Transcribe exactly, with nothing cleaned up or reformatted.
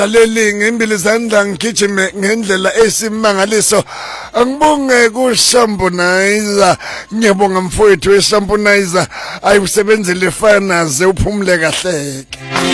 Leli ngimbili izandla ngigijime ngendlela esimangaliso angibonge kuShampunizer ngiyabonga mfowethu weShampunizer ayusebenzele fana ze uphumule kahle.